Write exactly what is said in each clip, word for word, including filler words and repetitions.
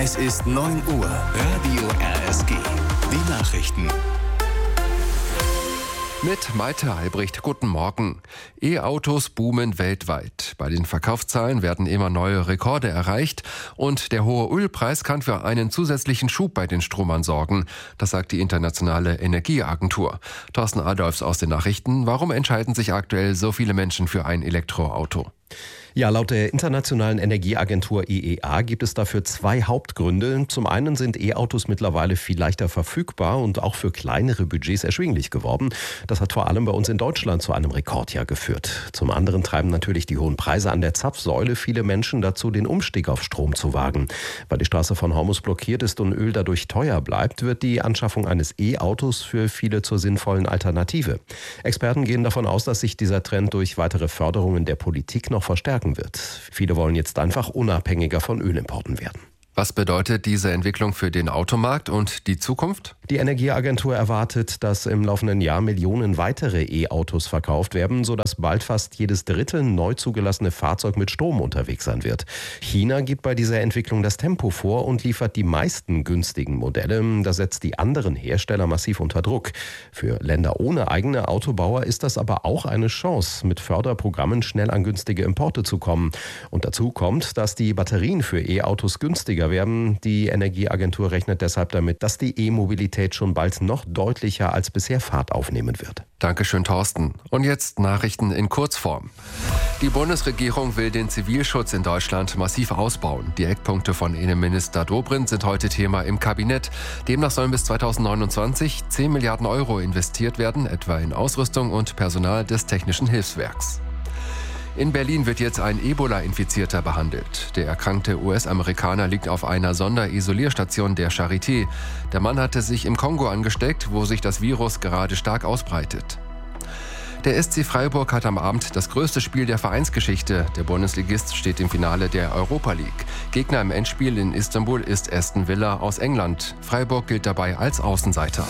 Es ist neun Uhr. Radio R S G. Die Nachrichten. Mit Malte Albrecht, guten Morgen. E-Autos boomen weltweit. Bei den Verkaufszahlen werden immer neue Rekorde erreicht und der hohe Ölpreis kann für einen zusätzlichen Schub bei den Stromern sorgen. Das sagt die Internationale Energieagentur. Thorsten Adolfs aus den Nachrichten. Warum entscheiden sich aktuell so viele Menschen für ein Elektroauto? Ja, laut der Internationalen Energieagentur I E A gibt es dafür zwei Hauptgründe. Zum einen sind E-Autos mittlerweile viel leichter verfügbar und auch für kleinere Budgets erschwinglich geworden. Das hat vor allem bei uns in Deutschland zu einem Rekordjahr geführt. Zum anderen treiben natürlich die hohen Preise an der Zapfsäule viele Menschen dazu, den Umstieg auf Strom zu wagen. Weil die Straße von Hormus blockiert ist und Öl dadurch teuer bleibt, wird die Anschaffung eines E-Autos für viele zur sinnvollen Alternative. Experten gehen davon aus, dass sich dieser Trend durch weitere Förderungen der Politik noch verstärken wird. Viele wollen jetzt einfach unabhängiger von Ölimporten werden. Was bedeutet diese Entwicklung für den Automarkt und die Zukunft? Die Energieagentur erwartet, dass im laufenden Jahr Millionen weitere E-Autos verkauft werden, sodass bald fast jedes dritte neu zugelassene Fahrzeug mit Strom unterwegs sein wird. China gibt bei dieser Entwicklung das Tempo vor und liefert die meisten günstigen Modelle. Das setzt die anderen Hersteller massiv unter Druck. Für Länder ohne eigene Autobauer ist das aber auch eine Chance, mit Förderprogrammen schnell an günstige Importe zu kommen. Und dazu kommt, dass die Batterien für E-Autos günstiger werden. Die Energieagentur rechnet deshalb damit, dass die E-Mobilität schon bald noch deutlicher als bisher Fahrt aufnehmen wird. Dankeschön, Thorsten. Und jetzt Nachrichten in Kurzform. Die Bundesregierung will den Zivilschutz in Deutschland massiv ausbauen. Die Eckpunkte von Innenminister Dobrindt sind heute Thema im Kabinett. Demnach sollen bis zweitausendneunundzwanzig zehn Milliarden Euro investiert werden, etwa in Ausrüstung und Personal des Technischen Hilfswerks. In Berlin wird jetzt ein Ebola-Infizierter behandelt. Der erkrankte U S-Amerikaner liegt auf einer Sonderisolierstation der Charité. Der Mann hatte sich im Kongo angesteckt, wo sich das Virus gerade stark ausbreitet. Der S C Freiburg hat am Abend das größte Spiel der Vereinsgeschichte. Der Bundesligist steht im Finale der Europa League. Gegner im Endspiel in Istanbul ist Aston Villa aus England. Freiburg gilt dabei als Außenseiter.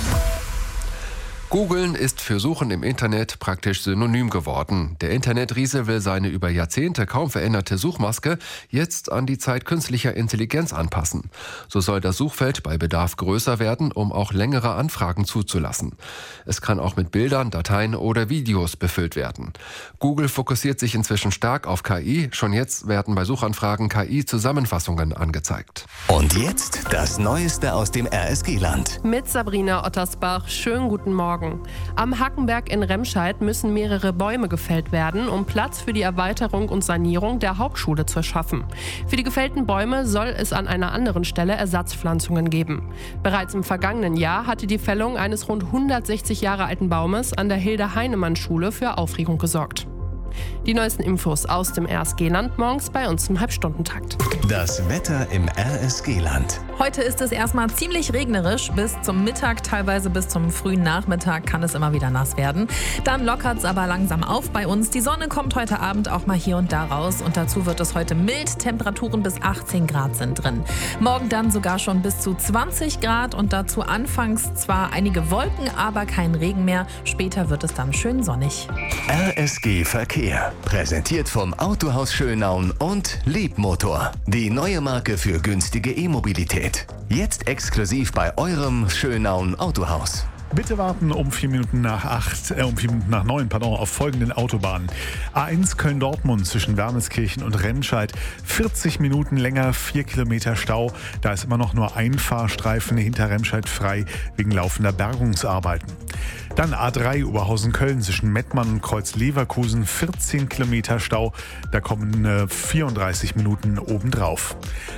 Googeln ist für Suchen im Internet praktisch synonym geworden. Der Internetriese will seine über Jahrzehnte kaum veränderte Suchmaske jetzt an die Zeit künstlicher Intelligenz anpassen. So soll das Suchfeld bei Bedarf größer werden, um auch längere Anfragen zuzulassen. Es kann auch mit Bildern, Dateien oder Videos befüllt werden. Google fokussiert sich inzwischen stark auf K I. Schon jetzt werden bei Suchanfragen K I-Zusammenfassungen angezeigt. Und jetzt das Neueste aus dem R S G-Land. Mit Sabrina Ottersbach. Schönen guten Morgen. Am Hackenberg in Remscheid müssen mehrere Bäume gefällt werden, um Platz für die Erweiterung und Sanierung der Hauptschule zu schaffen. Für die gefällten Bäume soll es an einer anderen Stelle Ersatzpflanzungen geben. Bereits im vergangenen Jahr hatte die Fällung eines rund hundertsechzig Jahre alten Baumes an der Hilde-Heinemann-Schule für Aufregung gesorgt. Die neuesten Infos aus dem R S G-Land morgens bei uns im Halbstundentakt. Das Wetter im R S G-Land. Heute ist es erstmal ziemlich regnerisch. Bis zum Mittag, teilweise bis zum frühen Nachmittag kann es immer wieder nass werden. Dann lockert es aber langsam auf bei uns. Die Sonne kommt heute Abend auch mal hier und da raus. Und dazu wird es heute mild. Temperaturen bis achtzehn Grad sind drin. Morgen dann sogar schon bis zu zwanzig Grad. Und dazu anfangs zwar einige Wolken, aber kein Regen mehr. Später wird es dann schön sonnig. R S G Verkehr. Präsentiert vom Autohaus Schönaun und Liebmotor. Die neue Marke für günstige E-Mobilität. Jetzt exklusiv bei eurem Schönaun Autohaus. Bitte warten um vier Minuten nach acht, äh, um vier Minuten nach neun, pardon, auf folgenden Autobahnen. A eins Köln-Dortmund zwischen Wermelskirchen und Remscheid. vierzig Minuten länger, vier Kilometer Stau. Da ist immer noch nur ein Fahrstreifen hinter Remscheid frei wegen laufender Bergungsarbeiten. Dann A drei Oberhausen-Köln zwischen Mettmann und Kreuz-Leverkusen. vierzehn Kilometer Stau. Da kommen äh, vierunddreißig Minuten obendrauf.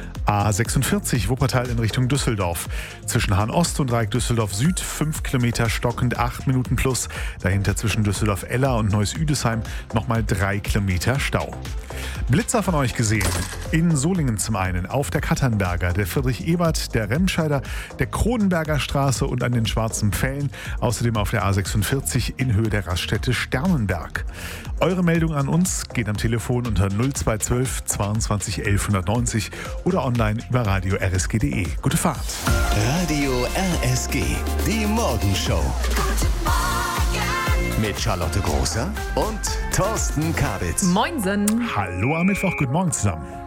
A sechsundvierzig Wuppertal in Richtung Düsseldorf. Zwischen Hahn-Ost und Dreieck Düsseldorf-Süd fünf Kilometer stockend, acht Minuten plus. Dahinter zwischen Düsseldorf-Eller und Neuss-Üdesheim nochmal drei Kilometer Stau. Blitzer von euch gesehen. In Solingen zum einen, auf der Katternberger, der Friedrich-Ebert, der Remscheider, der Kronenberger Straße und an den Schwarzen Pfählen. Außerdem auf der A sechsundvierzig in Höhe der Raststätte Sternenberg. Eure Meldung an uns geht am Telefon unter null zwei eins zwei zweiundzwanzig elf neunzig oder online über radio r s g punkt d e. Gute Fahrt. Radio R S G, die Morgenshow. Mit Charlotte Großer und Thorsten Kabitz. Moinsen. Hallo am Mittwoch, guten Morgen zusammen.